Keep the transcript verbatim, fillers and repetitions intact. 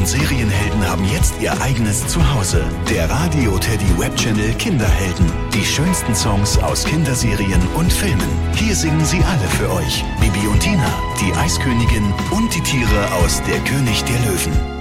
und Serienhelden haben jetzt ihr eigenes Zuhause. Der Radio Teddy Webchannel Kinderhelden. Die schönsten Songs aus Kinderserien und Filmen. Hier singen sie alle für euch. Bibi und Tina, die Eiskönigin und die Tiere aus Der König der Löwen.